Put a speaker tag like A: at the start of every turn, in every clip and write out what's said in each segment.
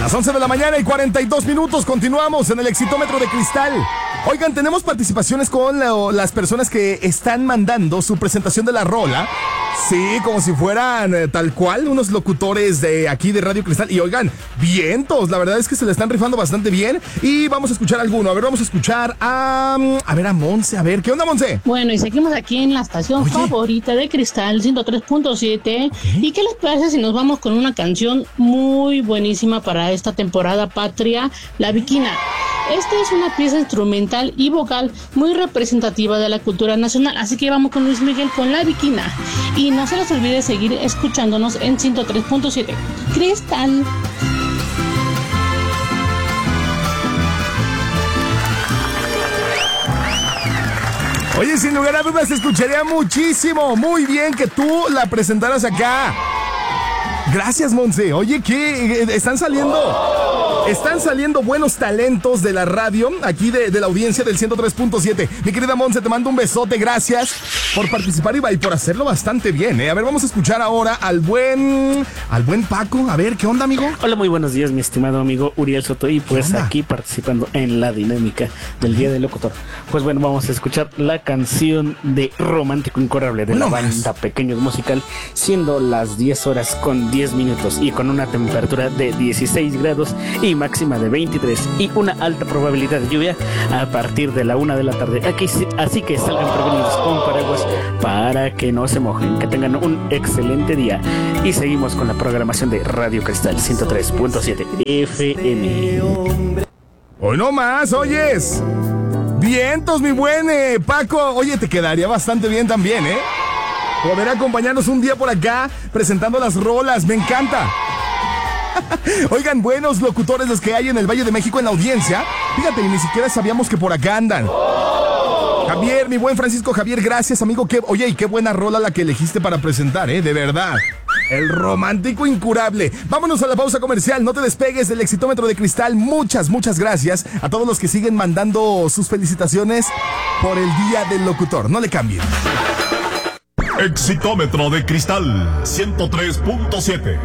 A: Las 11 de la mañana y 42 minutos. Continuamos en el Exitómetro de Cristal. Oigan, tenemos participaciones con las personas que están mandando su presentación de la rola. Sí, como si fueran tal cual unos locutores de aquí de Radio Cristal. Y oigan, vientos, la verdad es que se le están rifando bastante bien. Y vamos a escuchar alguno. A ver, vamos a escuchar a Monse. A ver, ¿qué onda, Monse?
B: Bueno, y seguimos aquí en la estación favorita de Cristal, 103.7. ¿Y qué les parece si nos vamos con una canción muy buenísima para esta temporada patria, La Bikina? Esta es una pieza instrumental y vocal muy representativa de la cultura nacional, así que vamos con Luis Miguel con La Bikina. Y no se les olvide seguir escuchándonos en 103.7. Cristal.
A: Oye, sin lugar a dudas, escucharía muchísimo, muy bien que tú la presentaras acá. Gracias, Monse. Oye, ¿qué? Están saliendo buenos talentos de la radio, aquí de la audiencia del 103.7. Mi querida Monse, te mando un besote, gracias por participar y por hacerlo bastante bien, ¿eh? A ver, vamos a escuchar ahora al buen Paco. A ver, ¿qué onda, amigo?
C: Hola, muy buenos días, mi estimado amigo Uriel Soto, y pues aquí participando en la dinámica del Día del Locutor. Pues bueno, vamos a escuchar la canción de Romántico Incurable de la banda Pequeños Musical, siendo las 10 horas con 10 minutos y con una temperatura de 16 grados y máxima de 23 y una alta probabilidad de lluvia a partir de la 1 de la tarde. Así que salgan prevenidos con paraguas para que no se mojen. Que tengan un excelente día. Y seguimos con la programación de Radio Cristal 103.7 FM.
A: Hoy no más, oyes. Vientos, mi buen Paco. Oye, te quedaría bastante bien también, ¿eh? Poder acompañarnos un día por acá presentando las rolas. Me encanta. Oigan, buenos locutores los que hay en el Valle de México en la audiencia. Fíjate, ni siquiera sabíamos que por acá andan. Javier, mi buen Francisco Javier, gracias, amigo. Oye, y qué buena rola la que elegiste para presentar, de verdad. El Romántico Incurable. Vámonos a la pausa comercial. No te despegues del Exitómetro de Cristal. Muchas gracias a todos los que siguen mandando sus felicitaciones por el Día del Locutor. No le cambien.
D: Exitómetro de Cristal 103.7.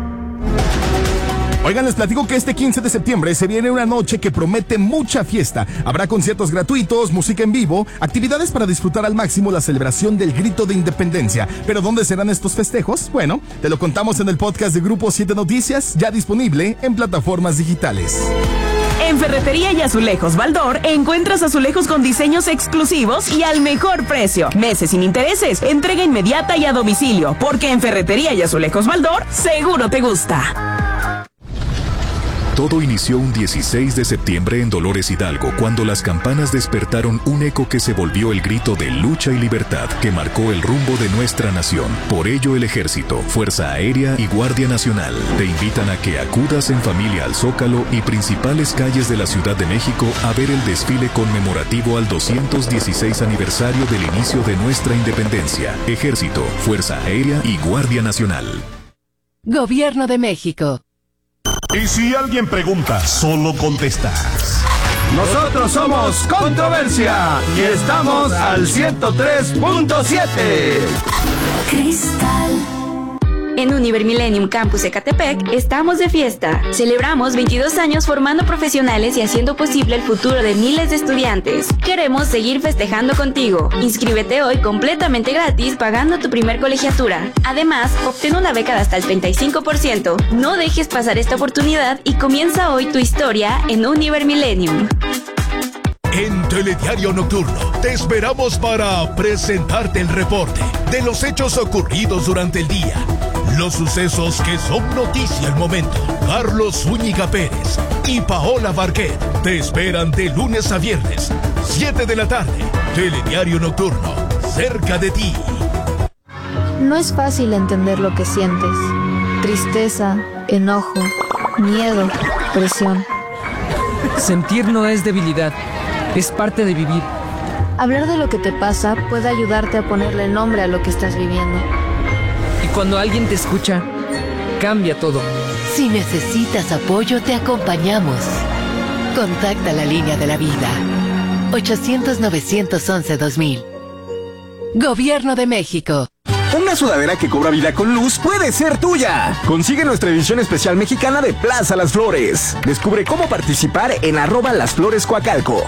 A: Oigan, les platico que este 15 de septiembre se viene una noche que promete mucha fiesta. Habrá conciertos gratuitos, música en vivo, actividades para disfrutar al máximo la celebración del Grito de Independencia. ¿Pero dónde serán estos festejos? Bueno, te lo contamos en el podcast de Grupo 7 Noticias, ya disponible en plataformas digitales.
E: En Ferretería y Azulejos Baldor encuentras azulejos con diseños exclusivos y al mejor precio. Meses sin intereses, entrega inmediata y a domicilio, porque en Ferretería y Azulejos Baldor seguro te gusta.
F: Todo inició un 16 de septiembre en Dolores Hidalgo, cuando las campanas despertaron un eco que se volvió el grito de lucha y libertad que marcó el rumbo de nuestra nación. Por ello, el Ejército, Fuerza Aérea y Guardia Nacional te invitan a que acudas en familia al Zócalo y principales calles de la Ciudad de México a ver el desfile conmemorativo al 216 aniversario del inicio de nuestra independencia. Ejército, Fuerza Aérea y Guardia Nacional.
G: Gobierno de México.
D: Y si alguien pregunta, solo contestas.
H: Nosotros somos Controversia y estamos al 103.7.
I: Cristal. En Univer Millennium Campus Ecatepec estamos de fiesta. Celebramos 22 años formando profesionales y haciendo posible el futuro de miles de estudiantes. Queremos seguir festejando contigo. Inscríbete hoy completamente gratis pagando tu primer colegiatura. Además, obtén una beca de hasta el 35%. No dejes pasar esta oportunidad y comienza hoy tu historia en Univer Millennium.
D: En Telediario Nocturno te esperamos para presentarte el reporte de los hechos ocurridos durante el día. Los sucesos que son noticia al momento. Carlos Zúñiga Pérez y Paola Barquet te esperan de lunes a viernes, 7 de la tarde. Telediario Nocturno, cerca de ti.
J: No es fácil entender lo que sientes. Tristeza, enojo, miedo, presión.
K: Sentir no es debilidad, es parte de vivir.
J: Hablar de lo que te pasa puede ayudarte a ponerle nombre a lo que estás viviendo.
K: Y cuando alguien te escucha, cambia todo.
G: Si necesitas apoyo, te acompañamos. Contacta la línea de la vida. 800-911-2000. Gobierno de México.
L: Una sudadera que cobra vida con luz puede ser tuya. Consigue nuestra edición especial mexicana de Plaza Las Flores. Descubre cómo participar en @LasFloresCoacalco.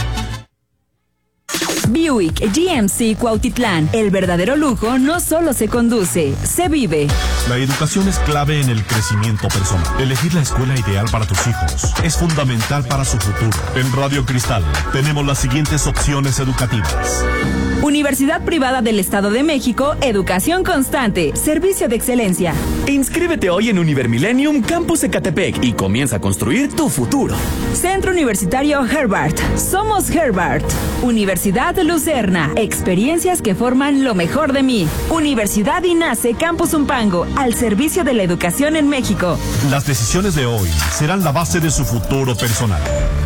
M: Buick GMC Cuautitlán. El verdadero lujo no solo se conduce, se vive.
N: La educación es clave en el crecimiento personal. Elegir la escuela ideal para tus hijos es fundamental para su futuro. En Radio Cristal tenemos las siguientes opciones educativas.
M: Universidad Privada del Estado de México, educación constante, servicio de excelencia.
O: Inscríbete hoy en Univermillennium Campus Ecatepec y comienza a construir tu futuro.
M: Centro Universitario Herbart. Somos Herbart. Universidad Lucerna. Experiencias que forman lo mejor de mí. Universidad INACE Campus Umpango. Al servicio de la educación en México.
N: Las decisiones de hoy serán la base de su futuro personal.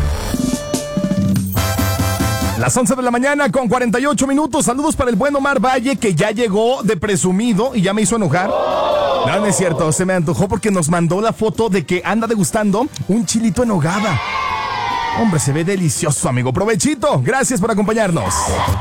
A: Las 11 de la mañana con 48 minutos. Saludos para el buen Omar Valle, que ya llegó de presumido y ya me hizo enojar. No es cierto, se me antojó porque nos mandó la foto de que anda degustando un chilito en nogada. Hombre, se ve delicioso, amigo. Provechito, gracias por acompañarnos.